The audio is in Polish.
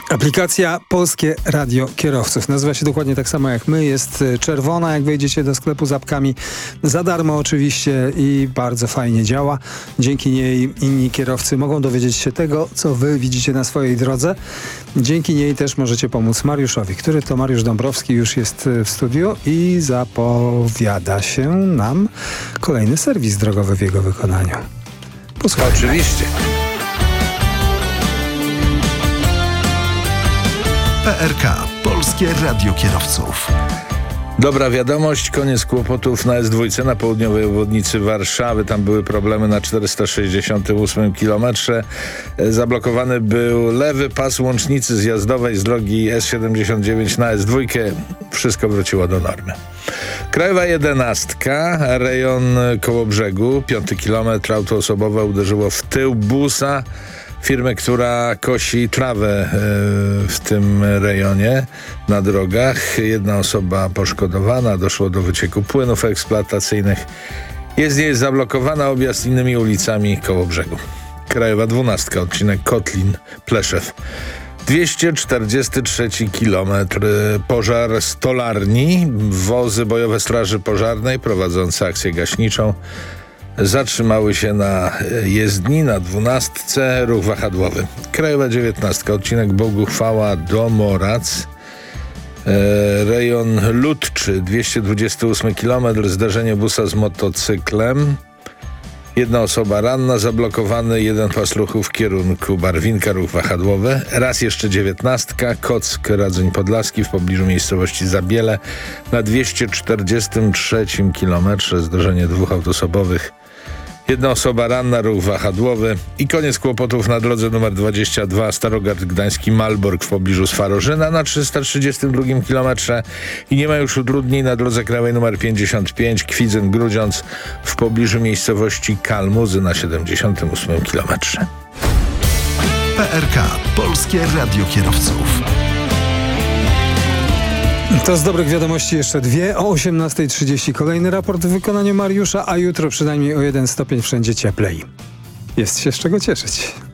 Aplikacja Polskie Radio Kierowców. Nazywa się dokładnie tak samo jak my. Jest czerwona, jak wejdziecie do sklepu z apkami. Za darmo oczywiście i bardzo fajnie działa. Dzięki niej inni kierowcy mogą dowiedzieć się tego, co wy widzicie na swojej drodze. Dzięki niej też możecie pomóc Mariuszowi, który to Mariusz Dąbrowski już jest w studiu i zapowiada się nam kolejny serwis drogowy w jego wykonaniu. Posłuchajmy. Oczywiście. PRK. Polskie Radio Kierowców. Dobra wiadomość, koniec kłopotów na S2 na południowej obwodnicy Warszawy. Tam były problemy na 468 kilometrze. Zablokowany był lewy pas łącznicy zjazdowej z drogi S79 na S2. Wszystko wróciło do normy. Krajowa 11, rejon Kołobrzegu, 5 kilometr, auto osobowe uderzyło w tył busa firmy, która kosi trawę w tym rejonie na drogach. Jedna osoba poszkodowana, doszło do wycieku płynów eksploatacyjnych. Jezdnia jest zablokowana, objazd innymi ulicami Kołobrzegu. Krajowa 12, odcinek Kotlin-Pleszew. 243 kilometr. Pożar stolarni. Wozy bojowe Straży Pożarnej prowadzące akcję gaśniczą zatrzymały się na jezdni, na 12, ruch wahadłowy. Krajowa 19, odcinek Boguchwała do Morac. Rejon Ludczy, 228 km, zdarzenie busa z motocyklem. Jedna osoba ranna, zablokowany jeden pas ruchu w kierunku Barwinka, ruch wahadłowy. Raz jeszcze 19, Kock, Radzyń Podlaski w pobliżu miejscowości Zabiele. Na 243 km zdarzenie dwóch autosobowych. Jedna osoba ranna, ruch wahadłowy. I koniec kłopotów na drodze numer 22 Starogard Gdański Malbork w pobliżu Swarorzyna na 332 km. I nie ma już utrudnień na drodze krajowej numer 55 Kwidzyn-Grudziądz w pobliżu miejscowości Kalmuzy na 78 km. PRK. Polskie Radio Kierowców. To z dobrych wiadomości jeszcze dwie. O 18:30 kolejny raport w wykonaniu Mariusza, a jutro przynajmniej o 1 stopień wszędzie cieplej. Jest się z czego cieszyć.